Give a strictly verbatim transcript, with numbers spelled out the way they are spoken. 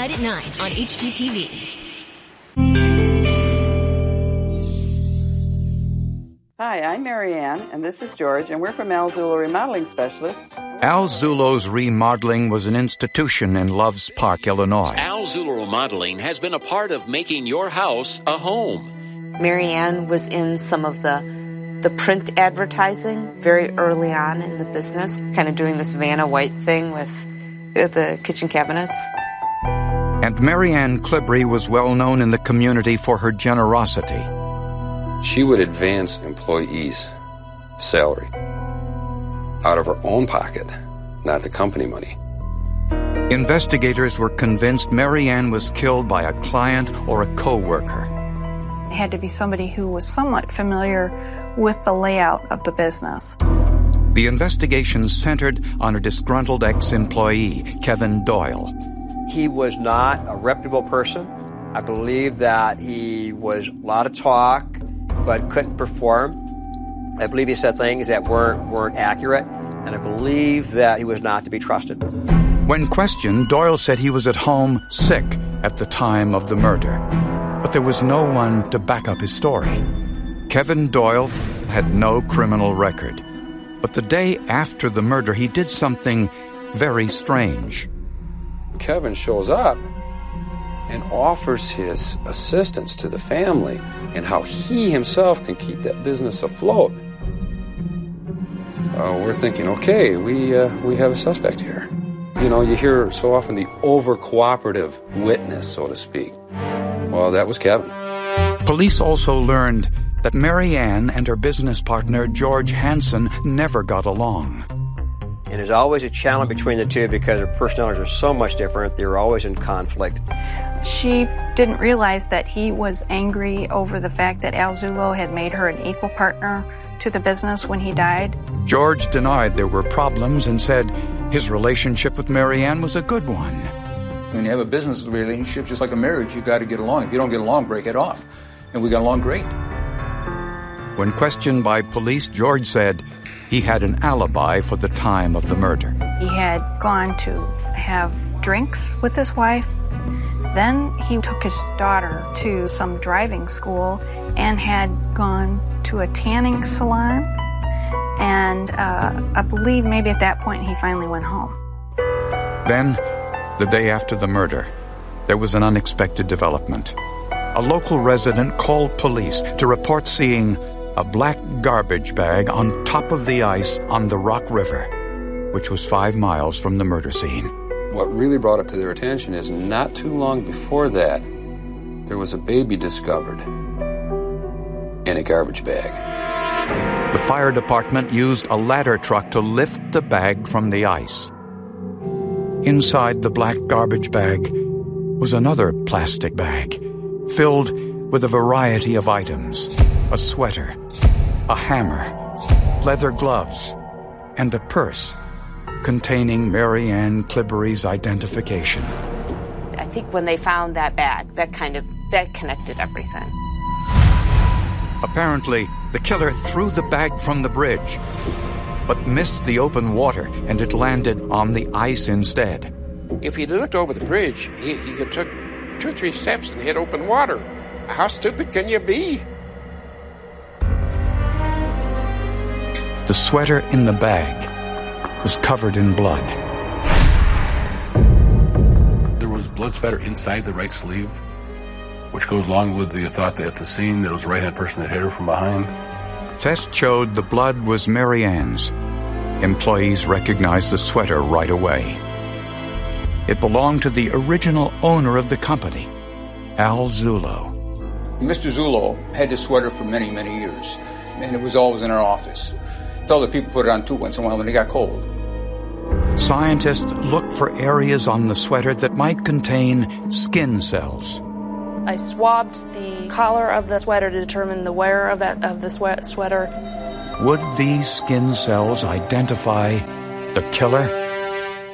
tonight at nine on H G T V. Hi, I'm Mary Ann, and this is George, and we're from Al Zullo Remodeling Specialists. Al Zullo's Remodeling was an institution in Loves Park, Illinois. Al Zullo Remodeling has been a part of making your house a home. Mary Ann was in some of the the print advertising very early on in the business, kind of doing this Vanna White thing with, with the kitchen cabinets. And Mary Ann Klibry was well known in the community for her generosity. She would advance employees' salary out of her own pocket, not the company money. Investigators were convinced Mary Ann was killed by a client or a co-worker. It had to be somebody who was somewhat familiar with the layout of the business. The investigation centered on a disgruntled ex-employee, Kevin Doyle. He was not a reputable person. I believe that he was a lot of talk, but couldn't perform. I believe he said things that weren't weren't accurate, and I believe that he was not to be trusted. When questioned, Doyle said he was at home sick at the time of the murder, but there was no one to back up his story. Kevin Doyle had no criminal record, but the day after the murder, he did something very strange. Kevin shows up and offers his assistance to the family and how he himself can keep that business afloat. Uh, we're thinking, okay, we uh, we have a suspect here. You know, you hear so often the over-cooperative witness, so to speak. Well, that was Kevin. Police also learned that Mary Ann and her business partner, George Hansen, never got along. And there's always a challenge between the two because their personalities are so much different. They were always in conflict. She didn't realize that he was angry over the fact that Al Zullo had made her an equal partner to the business when he died. George denied there were problems and said his relationship with Mary Ann was a good one. When you have a business relationship, just like a marriage, you got to get along. If you don't get along, break it off. And we got along great. When questioned by police, George said he had an alibi for the time of the murder. He had gone to have drinks with his wife. Then he took his daughter to some driving school and had gone to a tanning salon. And uh, I believe maybe at that point he finally went home. Then, the day after the murder, there was an unexpected development. A local resident called police to report seeing a black garbage bag on top of the ice on the Rock River, which was five miles from the murder scene. What really brought it to their attention is not too long before that, there was a baby discovered in a garbage bag. The fire department used a ladder truck to lift the bag from the ice. Inside the black garbage bag was another plastic bag filled with a variety of items: a sweater, a hammer, leather gloves, and a purse containing Mary Ann Klibry's identification. I think when they found that bag, that kind of, that connected everything. Apparently, the killer threw the bag from the bridge, but missed the open water, and it landed on the ice instead. If he'd looked over the bridge, he, he could took two or three steps and hit open water. How stupid can you be? The sweater in the bag was covered in blood. There was blood spatter inside the right sleeve, which goes along with the thought that at the scene that it was the right-hand person that hit her from behind. Tests showed the blood was Mary Ann's. Employees recognized the sweater right away. It belonged to the original owner of the company, Al Zullo. Mister Zullo had this sweater for many, many years, and it was always in our office. Other people put it on too once in a while when it got cold. Scientists looked for areas on the sweater that might contain skin cells. I swabbed the collar of the sweater to determine the wearer of that of the sweater. Would these skin cells identify the killer?